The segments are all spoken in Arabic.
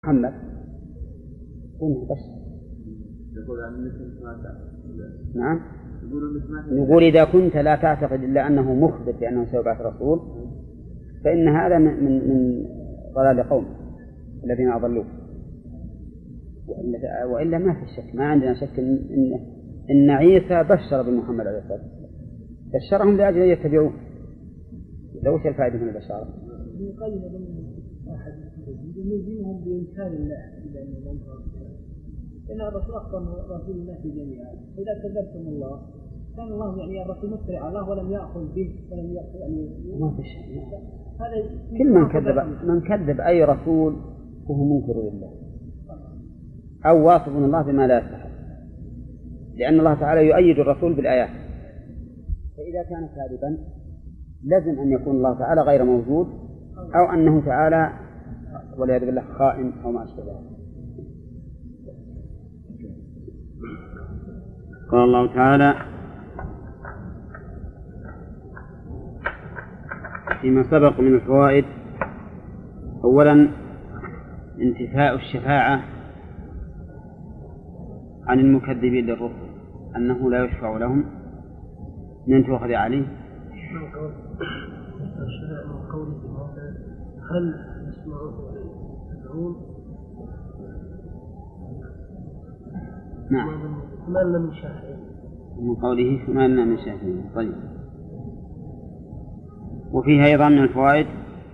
محمد قلنا بس. نعم نقول إذا كنت لا تعتقد إلا أنه مخبر بأنه سيبعث رسول فإن هذا من ضلال قوم الذين أضلوه، وإلا ما في شك، ما عندنا شك إن عيسى بشر بمحمد عليه الصلاة والسلام، بشرهم لأجل أن يتبعوه. لو وش الفائدة من البشارة؟ يلزمهم بإنكار الله إن الرسول أخبر رسول الله في جميعا، إذا كذبتم الله كان الله يعني الرسول مسرع على الله ولم يأخذ به ولم يأخذ ما في شيء. كل من كذب أي رسول فهو منكر لله أو واصف الله بما لا يستحق، لأن الله تعالى يؤيد الرسول بالآيات، فإذا كان كاذبا لازم أن يكون الله تعالى غير موجود أو أنه تعالى والعياذ بالله خائن أو ما أشبه ذلك. قال الله تعالى فيما سبق من الفوائد: أولا انتفاء الشفاعة عن المكذبين للرسل، أنه لا يشفع لهم. من تؤخذ عليه؟ هل يسمعون ويدعون؟ نعم. ما لنا من شافعين. من قوله ما لنا من شافعين. طيب. وفيها أيضا من الفوائد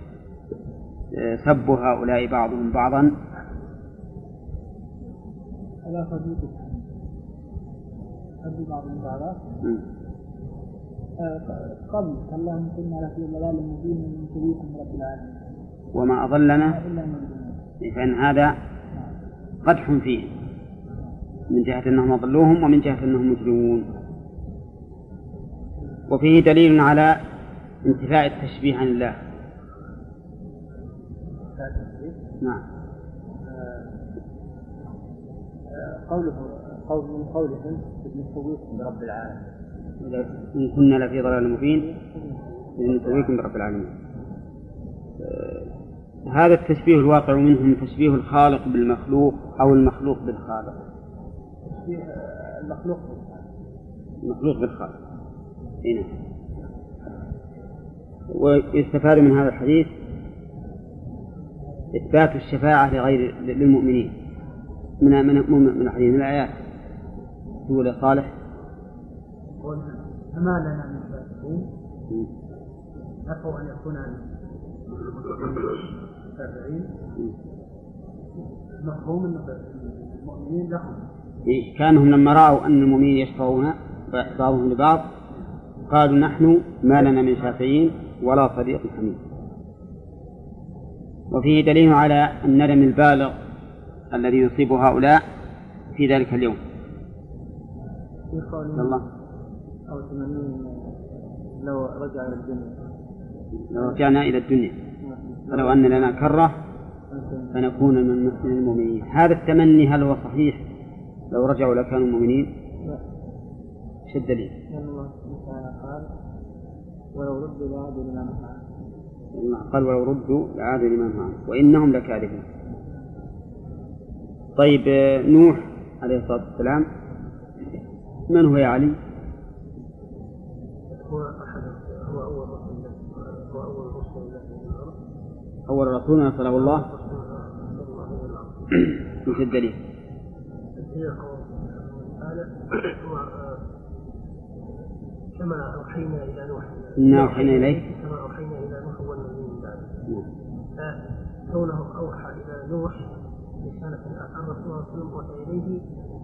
سب هؤلاء بعضهم بعضا ألا صديقك سب بعضهم بعضا قبل اللهم كنا لفي ضلال مبين من شريكم رب العالمين وما أضلنا، فإن هذا قدح فيه من جهة أنهم أضلوهم ومن جهة أنهم مجرمون. وفيه دليل على انتفاء التشبيه عن الله. نعم. من قولهم نسويكم برب العالمين، إن كنا لفي ضلال مبين نسويكم برب العالمين. هذا التشبيه الواقع منهم تشبيه الخالق بالمخلوق أو المخلوق بالخالق. تشبيه المخلوق بالخالق. هنا ويستفاد من هذا الحديث إثبات الشفاعة للمؤمنين من الحديث من الآيات. يقول صالح: فما لنا من شافعين نفوا أن يكون شافعين مفهوم أن المؤمنين لهم. كانهم لما رأوا أن المؤمنين يشفعون بعضهم لبعض قالوا نحن ما لنا من شافعين ولا صديق حميد. وفيه دليل على الندم البالغ الذي يصيب هؤلاء في ذلك اليوم. الله أو تمنين لو رجع إلى الدنيا، لو رجعنا إلى الدنيا ولو أن لنا كرة فنكون من المؤمنين. هذا التمني هل هو صحيح لو رجعوا لكانوا مؤمنين؟ ايش الدليل؟ الله قال ولو ردوا لعادوا لما نهوا عنه. قال ولو ردوا لعادوا لما نهوا عنه وإنهم لكاذبون. طيب نوح عليه الصلاة والسلام من هو يا علي؟ هو أول رسول الله أول رسول أرسله الله. مش الدليل؟ كما أوحينا إلى نوح إنا أوحينا إليك كما أوحينا إلى نوح والنبيين من بعده. فكونه أوحى إلى نوح رسالة الرسول صلى الله عليه وسلم أوحى إليه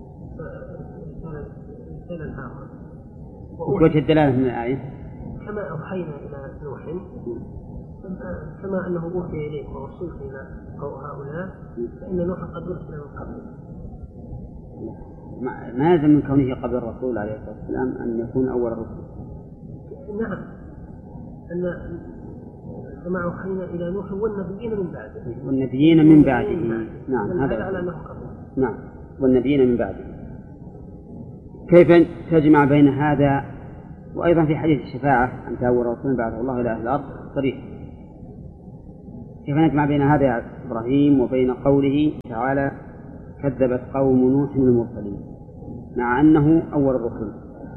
رسالة آخر. وجه الدلالة من الآية كما أوحينا إلى نوح كما أنه أوحي إليك ورسولك إلى هؤلاء فإن نوح قد أرسل من قبل. ما يلزم من كونه قبل الرسول عليه الصلاة والسلام أن يكون أول الرسل. نعم، أن كما أوحينا إلى نوح والنبيين من بعده. نعم هذا على أنه قبل. نعم والنبيين من بعده. كيف تجمع بين هذا وأيضا في حديث الشفاعة أن تأول رسول بعثه الله إلى أهل الأرض صريح؟ كيف نجمع بين هذا يا إبراهيم وبين قوله تعالى كذبت قوم نوح المرسلين مع أنه أول الرسل؟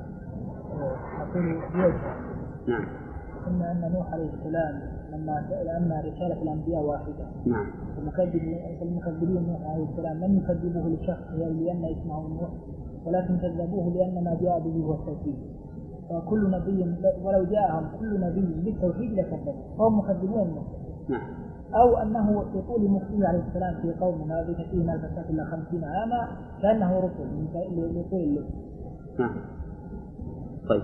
نعم. قلنا أن نوح عليه السلام لما رسالة الأنبياء واحدة. نعم. المكذبين نوح عليه السلام لم يكذبوه لشخصه لأن يسمعوا نوح، ولكن كذبوه لأن ما جاء به هو التوحيد. فكل نبي ولو جاءهم كل نبي بالتوحيد لكذبوا، فهم مكذبون نوح. نعم. أو أنه يقول مخيه عليه السلام في قومنا الذين فيهم الفساد إلا 50 عاما كأنه رسل لطول الليل. نعم. طيب.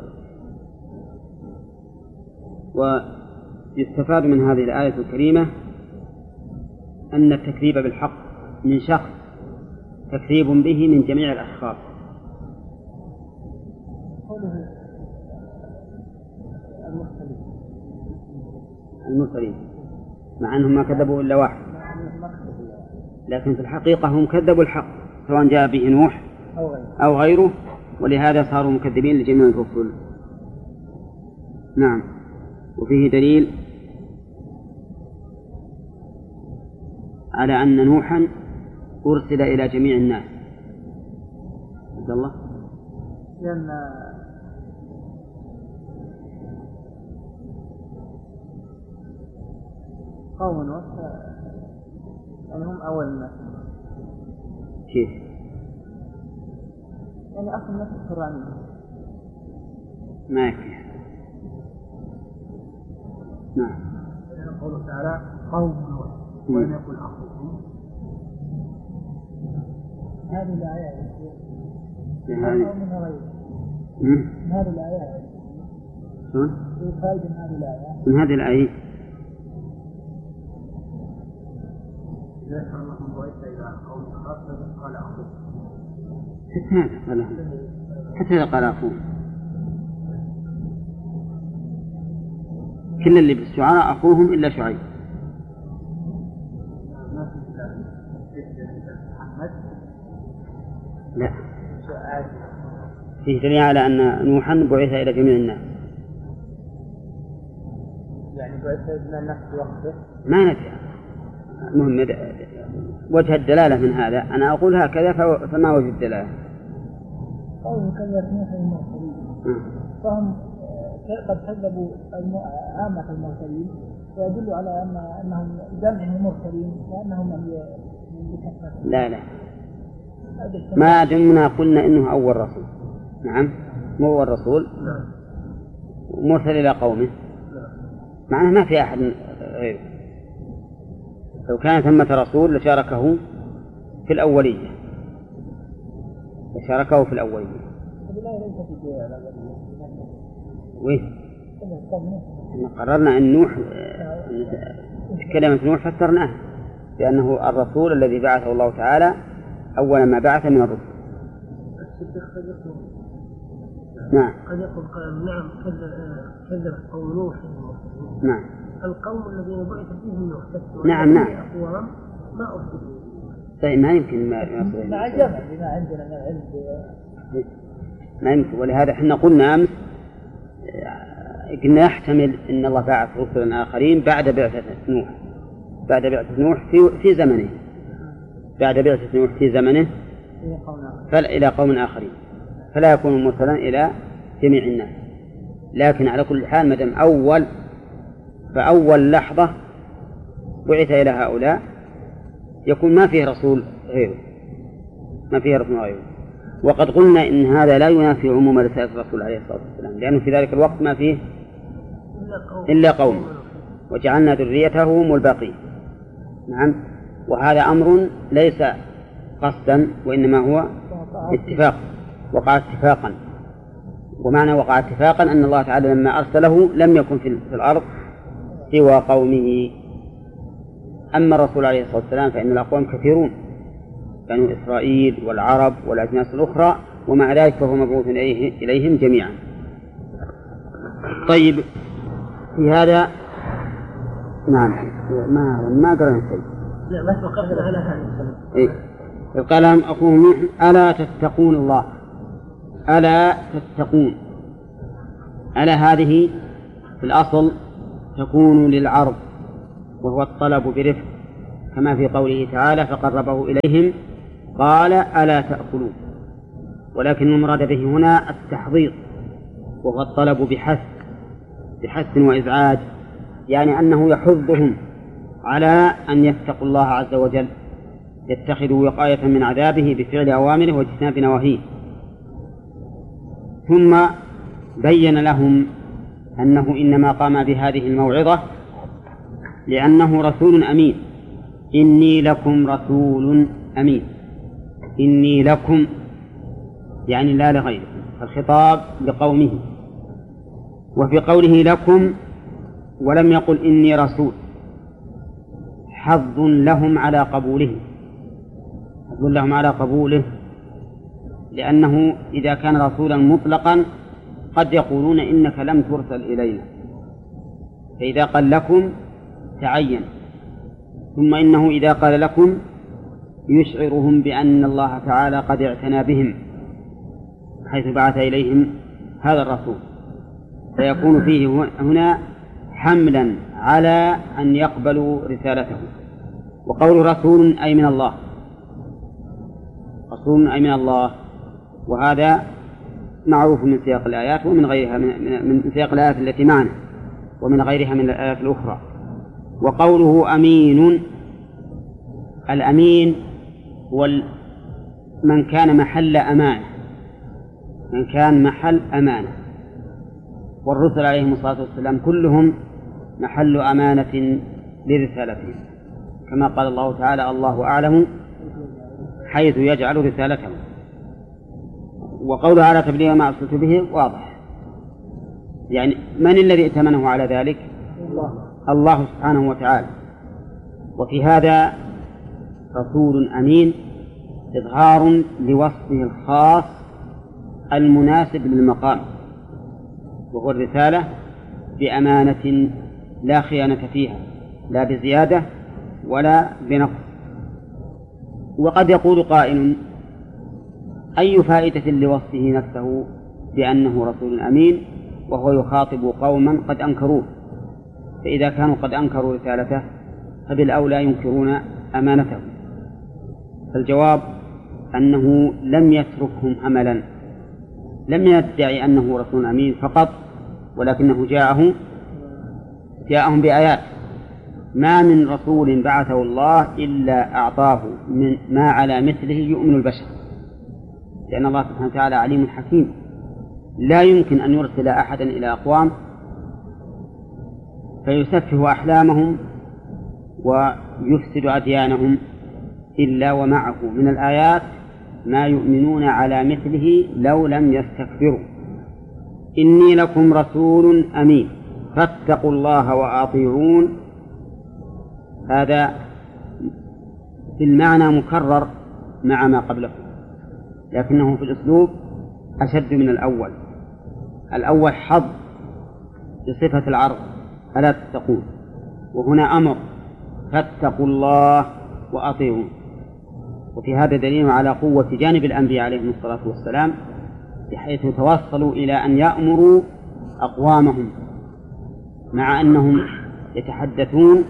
ويستفاد من هذه الآية الكريمة أن التكذيب بالحق من شخص تكذيب به من جميع الأشخاص. المرسلين مع أنهم ما كذبوا إلا واحد، لكن في الحقيقة هم كذبوا الحق سواء جاء به نوح أو غيره، ولهذا صاروا مكذبين لجميع الرسل. نعم. وفيه دليل على أن نوحا أرسل إلى جميع الناس. عبد الله. لأن قوم نوح يعني هم أول الناس. كيف؟ يعني أصل الناس القرآنيين. ما يكفي. نعم. قوله تعالى قوم نوح ولم يكن أخوهم. هذه الآيات من هذه الآيات من هذه الآيات حتى هذا قال أخوه. كل اللي بالشعراء أخوهم إلا شعيب. لا، فيه دليل على أن نوحا بعث إلى جميع الناس. يعني بعث إلى الناس في وقته ما ندري. المهم وجه الدلالة من هذا أنا أقول هكذا، فما وجه الدلالة؟ قوله كذبت نوح المرسلين، فهم قد كذبوا عامة المرسلين، ويدل على أنهم جمع المرسلين وأنهم من بكثرة. لا ما دمنا قلنا إنه أول رسول. نعم، مو أول رسول مرسل إلى قومه، معناه ما في أحد غيره. لو كان ثمة رسول لشاركه في الأولية، وين؟ قررنا أن نوح كلمة نوح فسرناها بأنه الرسول الذي بعثه الله تعالى أول ما بعث من الرسل. نعم. قد يقول نعم كذب قوم نوح. نعم. القوم الذين بعث فيهم نوح. نعم. أقوام ما أرسلوا. طيب ما يمكن ما مع الجمع بما عندنا من العلم ما يمكن. ولهذا احنا قلنا أمس قلنا يحتمل أن الله بعث رسلا آخرين بعد بعثة نوح في زمنه، بعد بعثة نوح في زمنه إلى قوم آخرين، فلا يكون مرسلا إلى جميع الناس. لكن على كل حال مدام فأول لحظة بعث إلى هؤلاء يكون ما فيه رسول غيره. وقد قلنا إن هذا لا ينافي عموم رسالة الرسول عليه الصلاة والسلام، لأنه في ذلك الوقت ما فيه إلا قوم وجعلنا ذريته هم الباقين. نعم. وهذا أمر ليس قصدا وإنما هو اتفاق، وقع اتفاقا. ومعنى وقع اتفاقا أن الله تعالى لما أرسله لم يكن في الأرض سوى قومه. أما الرسول عليه الصلاة والسلام فإن الأقوام كثيرون، بنو إسرائيل والعرب والأجناس الأخرى، ومع ذلك فهو مبعوث إليهم جميعا. طيب في هذا نعم ما قرأنا شيء. لا بس وقفنا على هذا. إيه قال لهم أخوهم نوح ألا تتقون الله. ألا تتقون. ألا هذه في الأصل تكون للعرض وهو الطلب برفق، كما في قوله تعالى فقربه إليهم قال ألا تأكلون، ولكن المراد به هنا التحضير، وهو الطلب بحث وإزعاج، يعني أنه يحضهم على أن يتقوا الله عز وجل، يتخذوا وقاية من عذابه بفعل أوامره واجتناب نواهيه. ثم بين لهم أنه إنما قام بهذه الموعظة لأنه رسول أمين. إني لكم رسول أمين، إني لكم يعني لا لغيركم، الخطاب لقومه. وفي قوله لكم ولم يقل إني رسول حظ لهم على قبوله، حظ لهم على قبوله، لأنه إذا كان رسولا مطلقا قد يقولون إنك لم ترسل إلينا، فإذا قال لكم تعين. ثم إنه إذا قال لكم يشعرهم بأن الله تعالى قد اعتنى بهم حيث بعث إليهم هذا الرسول، فيكون فيه هنا حملا على أن يقبلوا رسالته. وقول رسول أي من الله، رسول أي من الله، وهذا معروف من سياق الآيات ومن غيرها من سياق الآيات التي معنا ومن غيرها من الآيات الأخرى. وقوله أمين، الأمين هو من كان محل أمانة، من كان محل أمانة، والرسل عليهم الصلاة والسلام كلهم محل أمانة لرسالتهم، كما قال الله تعالى الله أعلم حيث يجعل رسالته. وقوله على تبليغ ما أرسلت به واضح، يعني من الذي ائتمنه على ذلك؟ الله سبحانه وتعالى. وفي هذا رسول أمين إظهار لوصفه الخاص المناسب للمقام، وهو الرسالة بأمانة لا خيانة فيها، لا بزيادة ولا بنقص. وقد يقول قائل أي فائدة لوصفه نفسه بأنه رسول أمين وهو يخاطب قوما قد أنكروه؟ فإذا كانوا قد أنكروا رسالته فبالأولى ينكرون أمانته. فالجواب أنه لم يتركهم هملا، لم يدعي أنه رسول أمين فقط، ولكنه جاءهم بآيات. ما من رسول بعثه الله إلا أعطاه من ما على مثله يؤمن البشر، لأن الله سبحانه وتعالى عليم حكيم، لا يمكن أن يرسل أحدا إلى أقوام فيسفه أحلامهم ويفسد أديانهم إلا ومعه من الآيات ما يؤمنون على مثله لو لم يستكبروا. إني لكم رسول أمين فاتقوا الله وأطيعون، هذا في المعنى مكرر مع ما قبله، لكنه في الأسلوب أشد من الأول. الأول حظ بصفة العرض ألا تتقون، وهنا أمر فاتقوا الله وأطيعون. وفي هذا دليل على قوة جانب الأنبياء عليهم الصلاة والسلام، بحيث توصلوا إلى أن يأمروا أقوامهم مع أنهم يتحدثون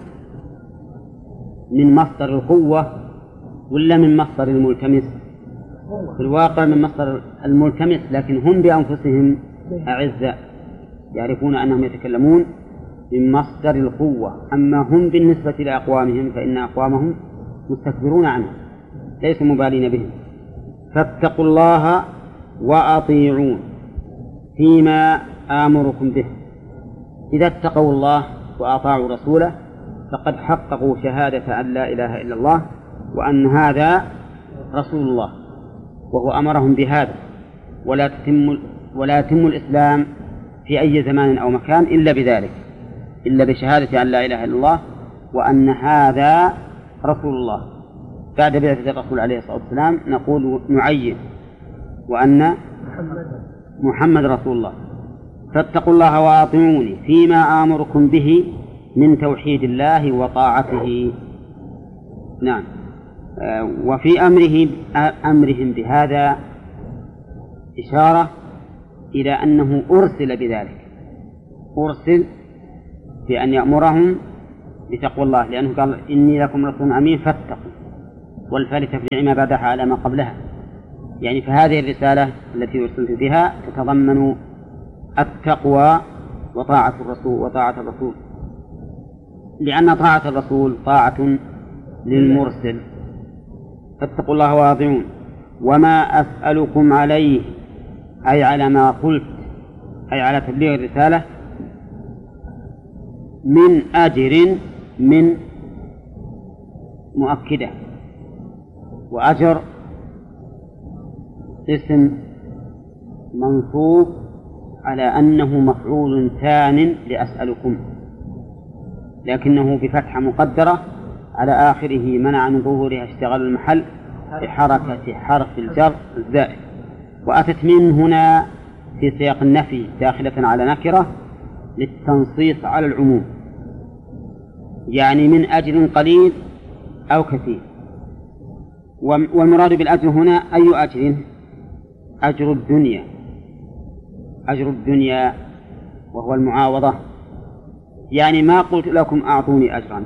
من مصدر القوة ولا من مصدر الملتمس؟ في الواقع من مصدر الملتمس، لكن هم بأنفسهم أعزاء يعرفون أنهم يتكلمون من مصدر القوة. أما هم بالنسبة لأقوامهم فإن أقوامهم مستكبرون عنهم ليسوا مبالين بهم. فاتقوا الله وأطيعون فيما آمركم به. إذا اتقوا الله وأطاعوا رسوله فقد حققوا شهادة أن لا إله إلا الله وأن هذا رسول الله، وهو أمرهم بهذا. ولا يتم الإسلام في أي زمان أو مكان إلا بذلك، إلا بشهادة أن لا إله إلا الله وأن هذا رسول الله. بعد بعثة الرسول عليه الصلاة والسلام نقول نعين وأن محمد رسول الله. فاتقوا الله وأطيعوني فيما آمركم به من توحيد الله وطاعته. نعم. وفي أمرهم بهذا إشارة إلى أنه أرسل بذلك، أرسل بأن يأمرهم بتقوى الله، لأنه قال إني لكم رسول أمين فاتقوا، والفاء لتفريع ما بعدها على ما قبلها، يعني فهذه الرسالة التي أرسلت بها تتضمن التقوى وطاعة الرسول، لأن طاعة الرسول طاعة للمرسل. فاتقوا الله وأطيعون. وما أسألكم عليه أي على ما قلت، أي على تبليغ الرسالة، من أجر، من مؤكدة، وأجر اسم منصوب على أنه مفعول ثان لأسألكم، لكنه بفتحة مقدرة على آخره منع من ظهورها اشتغال المحل بحركة حرف الجر الزائد. وأتت من هنا في سياق النفي داخلة على نكرة للتنصيص على العموم، يعني من أجر قليل أو كثير. والمراد بالأجر هنا أي أجر؟ أجر الدنيا، أجر الدنيا وهو المعاوضة، يعني ما قلت لكم أعطوني أجرا،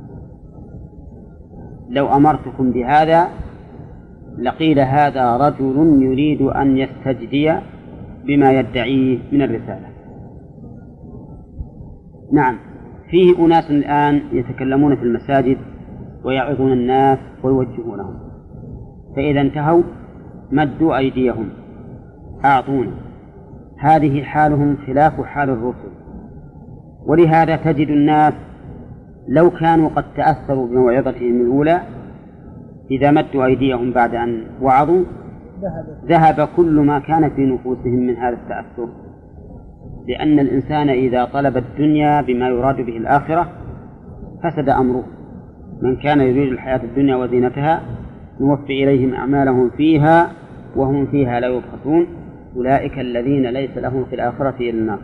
لو أمرتكم بهذا لقيل هذا رجل يريد أن يستجدي بما يدعيه من الرسالة. نعم، فيه أناس الآن يتكلمون في المساجد ويعظون الناس ويوجهونهم، فإذا انتهوا مدوا أيديهم أعطوني، هذه حالهم خلاف حال الرسل. ولهذا تجد الناس لو كانوا قد تأثروا بموعظتهم الأولى إذا مدوا أيديهم بعد أن وعظوا ذهب كل ما كان في نفوسهم من هذا التأثر، لأن الإنسان إذا طلب الدنيا بما يراد به الآخرة فسد أمره. من كان يريد الحياة الدنيا وزينتها نوفي إليهم أعمالهم فيها وهم فيها لا يبخسون، أولئك الذين ليس لهم في الآخرة إلا النار.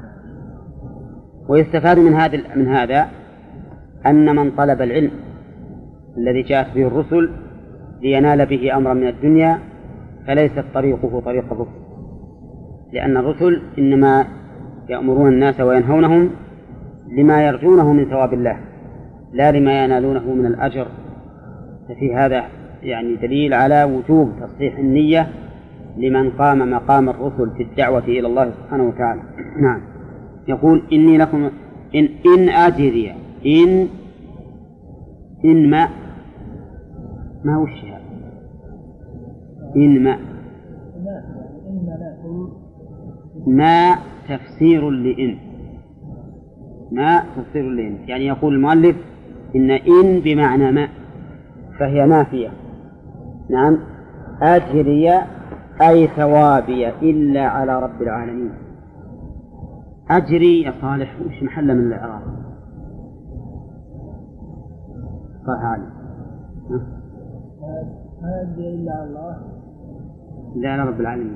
ويستفاد من هذا أن من طلب العلم الذي جاءت به الرسل لينال به أمرا من الدنيا فليست طريقه طريق الرسل، لأن الرسل إنما يأمرون الناس وينهونهم لما يرجونه من ثواب الله لا لما ينالونه من الأجر. ففي هذا يعني دليل على وجوب تصحيح النية لمن قام مقام الرسل في الدعوة إلى الله سبحانه وتعالى. نعم، يقول إني لكم إن أجري إن ما هو الشهادة؟ إن ما تفسير لإن، ما تفسير لإن، يعني يقول المؤلف إن بمعنى ما، فهي نافية. نعم، أجري أي ثوابي إلا على رب العالمين. أجري يا صالح وش محل من الإعراب؟ صالح علي ما أجري إلا على الله، إلا على رب العالمين.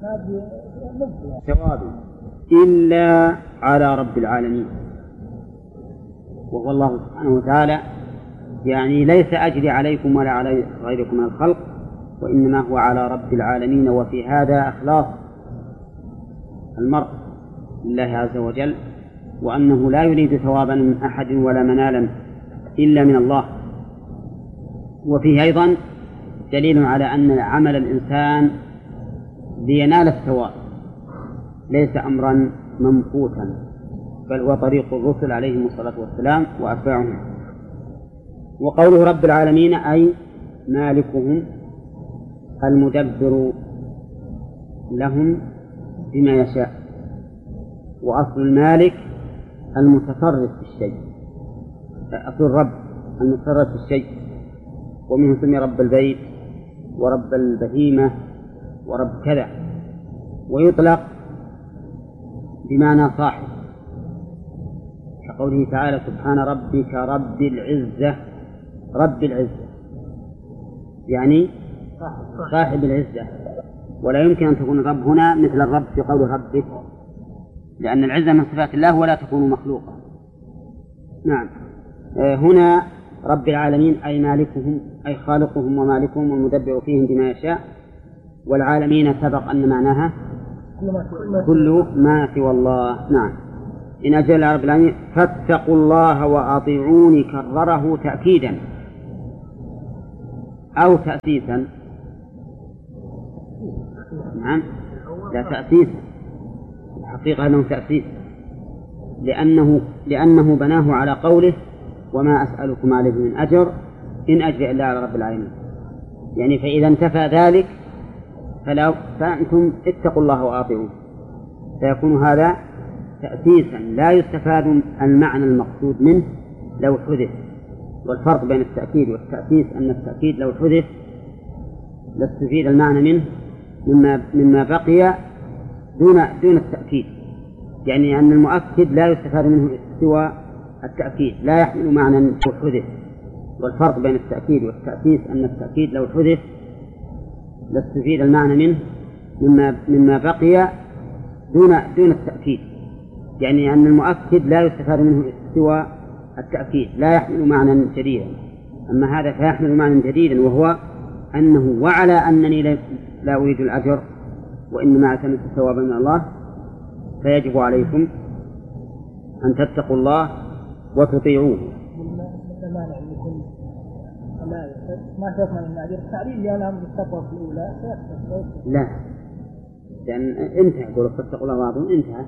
ثوابي إلا على رب العالمين، وهو الله سبحانه وتعالى، يعني ليس أجري عليكم ولا على غيركم من الخلق، وإنما هو على رب العالمين. وفي هذا إخلاص المرء لله عز وجل، وأنه لا يريد ثوابا من أحد ولا منالا إلا من الله. وفيه أيضا دليل على أن عمل الإنسان لينال الثواب ليس أمرا ممقوتا، بل هو طريق الرسل عليهم الصلاة والسلام وأتباعهم. وقوله رب العالمين أي مالكهم المدبر لهم بما يشاء، وأصل المالك المتصرف في الشيء، أصل الرب المتصرف في الشيء، ومنه سمي رب البيت ورب البهيمة ورب كذا، ويطلق بمعنى صاحب، كقوله تعالى سبحان ربك رب العزة، رب العزة يعني صاحب العزة، ولا يمكن أن تكون الرب هنا مثل الرب في قول ربك، لأن العزة من صفات الله ولا تكون مخلوقة. نعم، هنا رب العالمين أي مالكهم، أي خالقهم ومالكهم والمدبر فيهم بما يشاء. والعالمين سبق أن معناها كل ما سوى الله. نعم، إن أجري إلا على رب العالمين فاتقوا الله وأطيعوني كرره تأكيدا أو تأسيسا. نعم لا تأسيسا، الحقيقة أنه تأسيس، لأنه بناه على قوله وما أسألكم عليه من أجر إن أجري إلا على رب العالمين. يعني فإذا انتفى ذلك فأنتم اتقوا الله وأطيعوه، فيكون هذا تأسيسا لا يستفاد المعنى المقصود منه لو حذف. والفرق بين التأكيد والتأسيس أن التأكيد لو حذف لاستفيد المعنى منه مما بقي دون التأكيد، يعني أن المؤكد لا يستفاد منه سوى التأكيد لا يحمل معنى لو حذف. والفرق بين التأكيد والتأسيس أن التأكيد لو حذف لاستفيد المعنى منه مما بقي دون التأكيد، يعني أن المؤكد لا يستفاد منه سوى التأكيد لا يحمل معنى جديدا. أما هذا فيحمل معنى جديدا، وهو أنه وعلى أنني لا أريد الأجر وإنما اعتمدت ثوابا من الله، فيجب عليكم أن تتقوا الله وتطيعوه. ما تضمن الأجر التعليل لأنها من التقوى في الأولى لا، لأن انتهى قولوا فاتقوا الله وأطيعوه انتهى.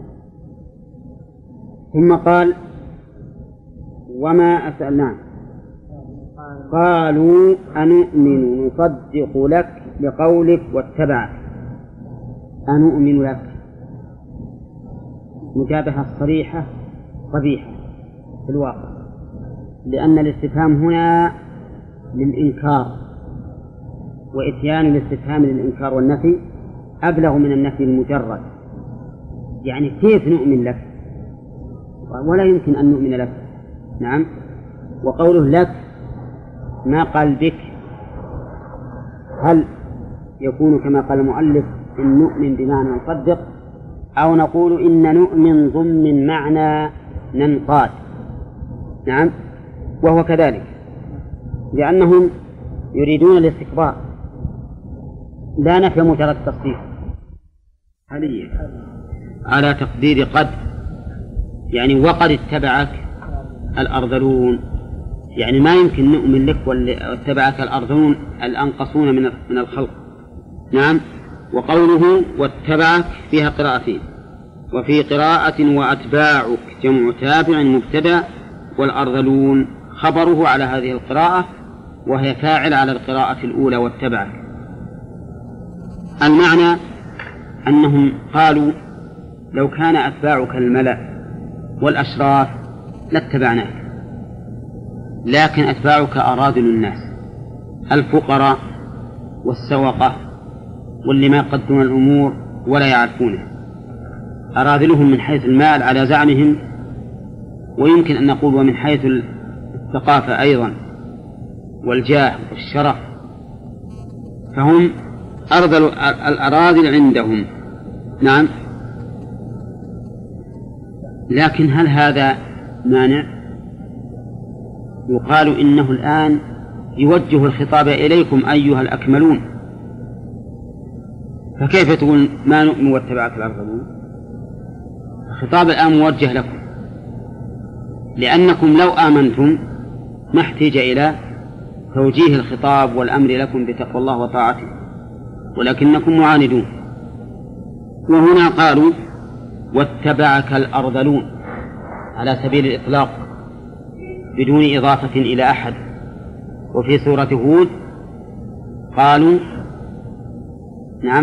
ثم قال وما أسألناه قالوا أنؤمن نصدق لك بقولك واتبعك. أنؤمن لك مجابهة صريحة قبيحة في الواقع، لأن الاستفهام هنا للإنكار، وإتيان الاستفهام للإنكار والنفي أبلغ من النفي المجرد. يعني كيف نؤمن لك؟ ولا يمكن أن نؤمن لك. نعم. وقوله لك ما قال بك، هل يكون كما قال المؤلف إن نؤمن بمعنى نصدق، أو نقول إن نؤمن ضمن معنى ننقاد؟ نعم، وهو كذلك، لأنهم يريدون الاستكبار لا نفي مجرد تصديق. حاليا على تقدير قد، يعني وقد اتبعك الأرذلون، يعني ما يمكن نؤمن لك واتبعك الأرذلون الأنقصون من الخلق. نعم. وقوله واتبعك فيها قراءتين، وفي قراءة وأتباعك جمع تابع مبتدأ، والأرذلون خبره على هذه القراءة وهي فاعل على القراءة الأولى واتبعك. المعنى أنهم قالوا لو كان أتباعك الملأ والأشراف لاتبعناك، لكن أتباعك أراذل الناس الفقراء والسوقة واللي ما يقدمون الأمور ولا يعرفونه، أراذلهم من حيث المال على زعمهم، ويمكن أن نقول ومن حيث الثقافة أيضا والجاه والشرف، فهم أرذل الأراذل عندهم. نعم. لكن هل هذا مانع؟ يقال إنه الآن يوجه الخطاب إليكم أيها الأكملون، فكيف تقول ما نؤمن واتبعك الأرذلون؟ الخطاب الآن موجه لكم، لأنكم لو آمنتم ما احتاج إلى توجيه الخطاب والأمر لكم بتقوى الله وطاعته، ولكنكم معاندون. وهنا قالوا واتبعك الأرذلون على سبيل الإطلاق بدون إضافة إلى أحد. وفي سورة هود قالوا نعم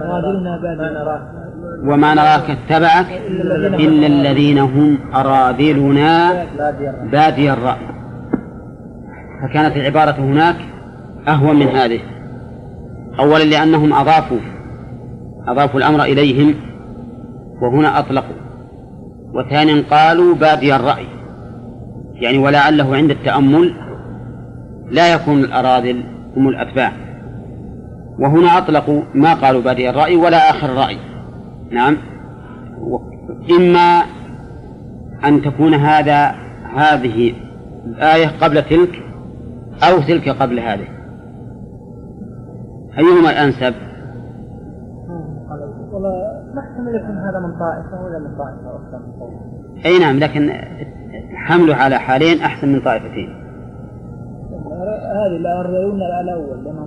وما نراك اتبعك إلا الذين هم أراذلنا بادي الرأي، فكانت العبارة هناك أهون من هذه. أولا لأنهم أضافوا الأمر إليهم وهنا أطلقوا، وثانيا قالوا بادي الرأي، يعني ولعله عند التأمل لا يكون الأراذل هم الأتباع، وهنا أطلقوا ما قالوا بادي الرأي ولا آخر الرأي. نعم. إما أن تكون هذه الآية قبل تلك أو تلك قبل هذه، أيهما الأنسب؟ والله محتمل يكون هذا من طائفة ولا من طائفة أخرى. أي نعم، لكن حمله على حالين أحسن من طائفتين. هذه لا يرون الأول لأنه